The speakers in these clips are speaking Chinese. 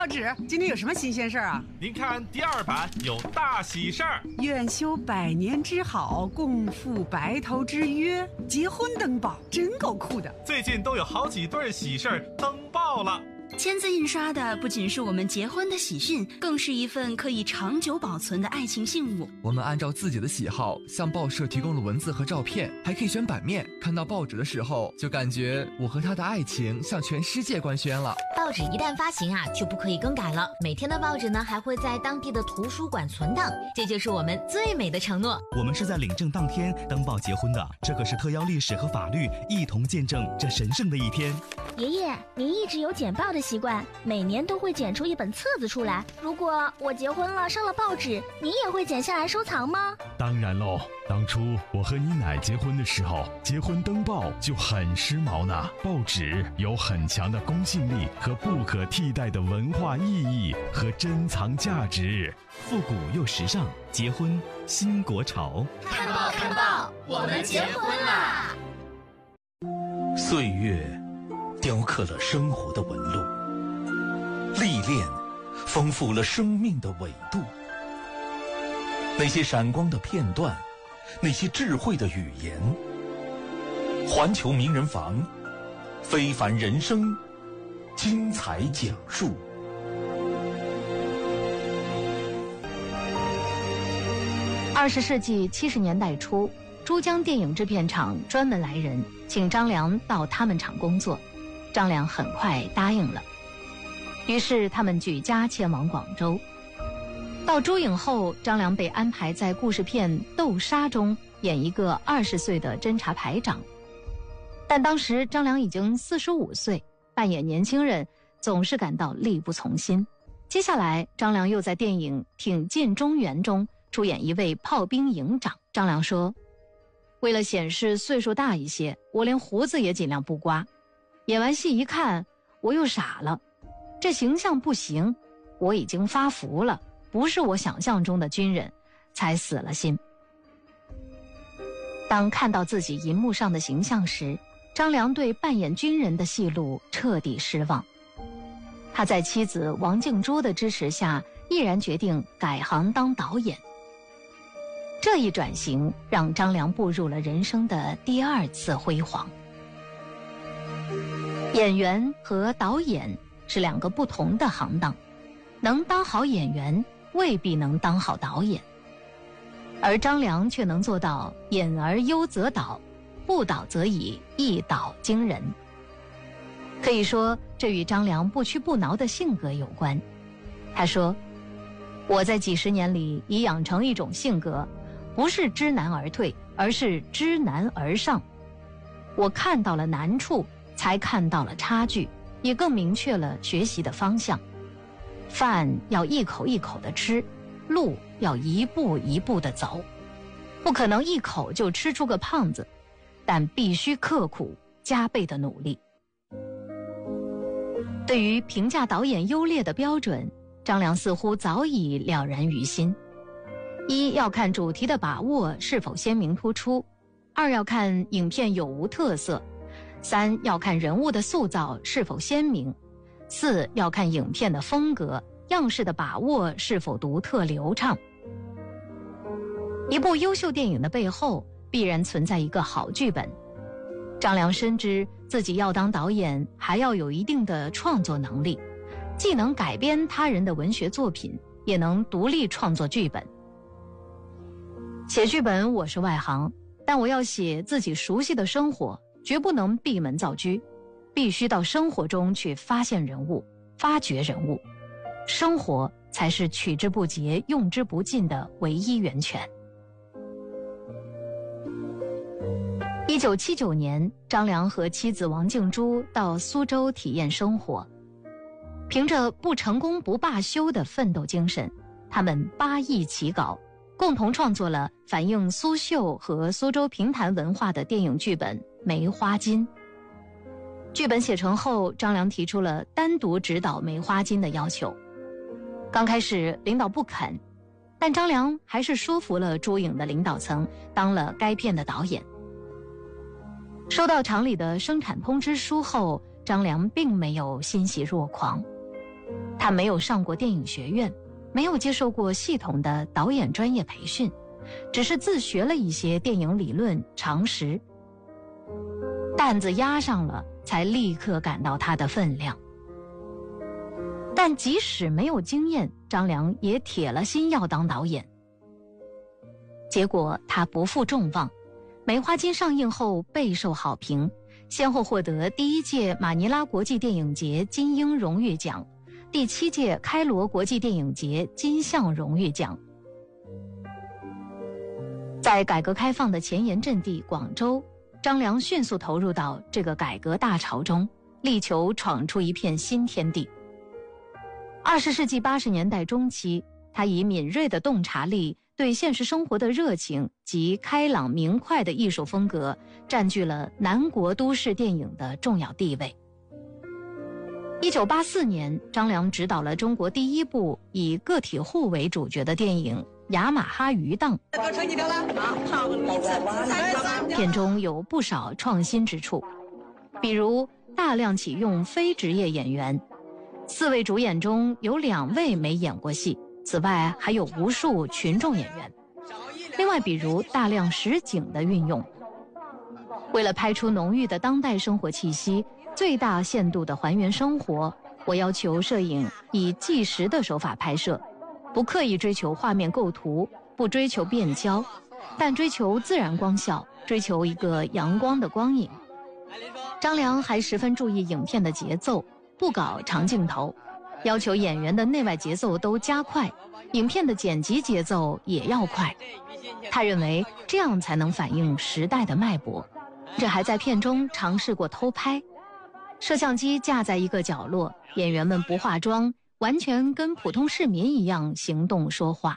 报纸今天有什么新鲜事儿啊？ 您看第2版有大喜事儿， 愿修百年之好，共赴白头之约，结婚登报，真够酷的。 最近都有好几对喜事儿登报了。 签字印刷的不仅是我们结婚的喜讯，更是一份可以长久保存的爱情信物。 我们按照自己的喜好向报社提供了文字和照片，还可以选版面。看到报纸的时候，就感觉我和他的爱情向全世界官宣了。 报纸一旦发行就不可以更改了。每天的报纸呢，还会在当地的图书馆存档，这就是我们最美的承诺。 我们是在领证当天登报结婚的，这可是特邀历史和法律一同见证这神圣的一天。 爷爷，您一直有剪报的习惯，每年都会剪出一本册子出来。如果我结婚了上了报纸，您也会剪下来收藏吗？ 当然喽，当初我和你奶结婚的时候，结婚登报就很时髦呢。报纸有很强的公信力和不可替代的文化意义和珍藏价值， 复古又时尚，结婚新国潮。 看报看报，我们结婚啦！ 岁月雕刻了生活的纹路，历练丰富了生命的纬度。那些闪光的片段，那些智慧的语言，环球名人房，非凡人生精彩讲述。 20世纪70年代初，珠江电影制片厂专门来人，请张良到他们厂工作。张良很快答应了，于是他们举家迁往广州。到珠影后，张良被安排在故事片《斗沙》中演一个20岁的侦察排长，但当时张良已经45岁，扮演年轻人总是感到力不从心。接下来，张良又在电影《挺进中原》中出演一位炮兵营长。张良说，为了显示岁数大一些，我连胡子也尽量不刮。演完戏一看，我又傻了，这形象不行，我已经发福了，不是我想象中的军人，才死了心。当看到自己银幕上的形象时，张良对扮演军人的戏路彻底失望。他在妻子王静珠的支持下，毅然决定改行当导演。这一转型让张良步入了人生的第2次辉煌。演员和导演是2个不同的行当，能当好演员未必能当好导演，而张良却能做到演而优则导，不导则已，一导惊人。可以说，这与张良不屈不挠的性格有关。他说，我在几十年里已养成一种性格，不是知难而退，而是知难而上。我看到了难处，才看到了差距，也更明确了学习的方向。饭要一口一口地吃，路要一步一步地走，不可能一口就吃出个胖子，但必须刻苦，加倍的努力。对于评价导演优劣的标准，张良似乎早已了然于心。1要看主题的把握是否鲜明突出，2要看影片有无特色，3要看人物的塑造是否鲜明，4要看影片的风格，样式的把握是否独特流畅。一部优秀电影的背后，必然存在一个好剧本。张良深知自己要当导演，还要有一定的创作能力，既能改编他人的文学作品，也能独立创作剧本。写剧本我是外行，但我要写自己熟悉的生活，绝不能闭门造车，必须到生活中去发现人物，发掘人物。生活才是取之不竭、用之不尽的唯一源泉。1979年，张良和妻子王静珠到苏州体验生活，凭着不成功不罢休的奋斗精神，他们8易起稿，共同创作了反映苏绣和苏州评弹文化的电影剧本《梅花金》。剧本写成后，张良提出了单独指导《梅花金》的要求。刚开始领导不肯，但张良还是说服了珠影的领导层，当了该片的导演。收到厂里的生产通知书后，张良并没有欣喜若狂， 他没有上过电影学院，没有接受过系统的导演专业培训，只是自学了一些电影理论常识。担子压上了，才立刻感到它的分量。但即使没有经验，张良也铁了心要当导演。结果他不负众望，《梅花金》上映后备受好评，先后获得第1届马尼拉国际电影节金鹰荣誉奖、第7届开罗国际电影节金像荣誉奖。在改革开放的前沿阵地广州，张良迅速投入到这个改革大潮中，力求闯出一片新天地。20世纪80年代中期，他以敏锐的洞察力、对现实生活的热情及开朗明快的艺术风格，占据了南国都市电影的重要地位。1984年，张良执导了中国第一部以个体户为主角的电影《雅马哈鱼档》，片中有不少创新之处，比如大量启用非职业演员，4位主演中有2位没演过戏，此外还有无数群众演员。另外比如大量实景的运用，为了拍出浓郁的当代生活气息，最大限度地还原生活，我要求摄影以纪实的手法拍摄，不刻意追求画面构图，不追求变焦，但追求自然光效，追求一个阳光的光影。张良还十分注意影片的节奏，不搞长镜头，要求演员的内外节奏都加快，影片的剪辑节奏也要快。他认为这样才能反映时代的脉搏。这还在片中尝试过偷拍，摄像机架在一个角落，演员们不化妆，完全跟普通市民一样行动说话。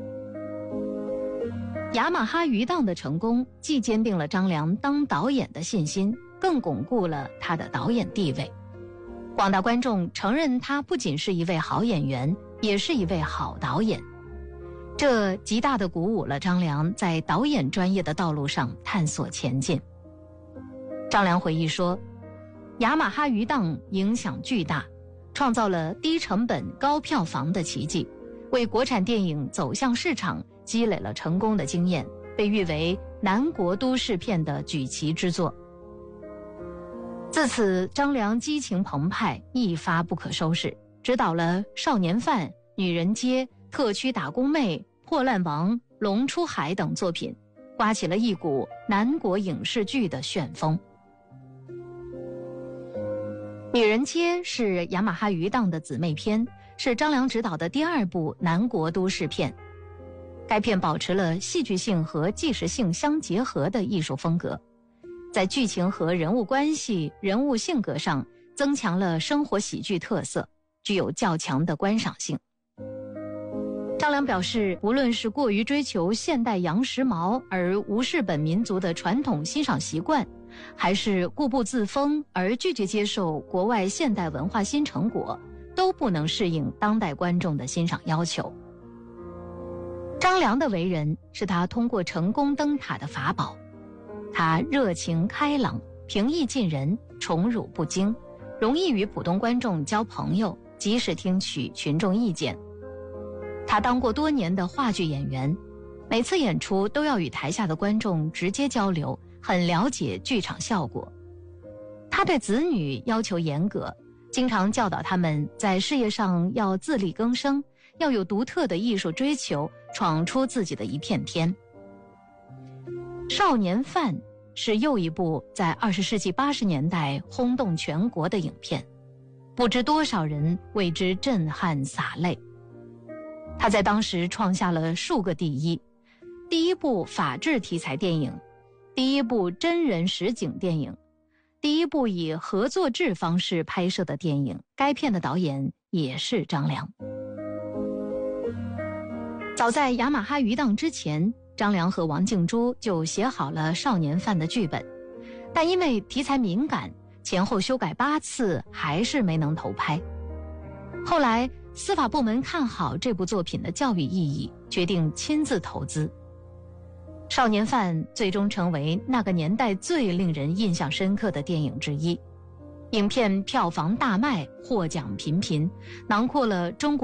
雅马哈鱼档的成功，既坚定了张良当导演的信心，更巩固了他的导演地位。广大观众承认他不仅是一位好演员，也是一位好导演，这极大地鼓舞了张良在导演专业的道路上探索前进。张良回忆说，雅马哈鱼档影响巨大，创造了低成本高票房的奇迹，为国产电影走向市场积累了成功的经验，被誉为南国都市片的举旗之作。自此，张良激情澎湃，一发不可收拾，执导了《少年犯》《女人街》《特区打工妹》《破烂王》《龙出海》等作品，刮起了一股南国影视剧的旋风。《女人街》是雅马哈鱼档的姊妹篇，是张良执导的第2部南国都市片。该片保持了戏剧性和纪实性相结合的艺术风格，在剧情和人物关系、人物性格上增强了生活喜剧特色，具有较强的观赏性。张良表示，无论是过于追求现代洋时髦而无视本民族的传统欣赏习惯，还是固步自封而拒绝接受国外现代文化新成果，都不能适应当代观众的欣赏要求。张良的为人是他通过成功登塔的法宝，他热情开朗，平易近人，宠辱不惊，容易与普通观众交朋友，及时听取群众意见。他当过多年的话剧演员，每次演出都要与台下的观众直接交流，很了解剧场效果。他对子女要求严格，经常教导他们在事业上要自力更生，要有独特的艺术追求，闯出自己的一片天。《少年犯》是又一部在20世纪80年代轰动全国的影片，不知多少人为之震撼洒泪。他在当时创下了数个第一：第一部法治题材电影，第一部真人实景电影，第一部以合作制方式拍摄的电影。该片的导演也是张良。早在雅马哈鱼档之前，张良和王静珠就写好了《少年犯》的剧本，但因为题材敏感，前后修改8次，还是没能投拍。后来司法部门看好这部作品的教育意义，决定亲自投资。《少年犯》最终成为那个年代最令人印象深刻的电影之一。 影片票房大卖，获奖频频，囊括了中国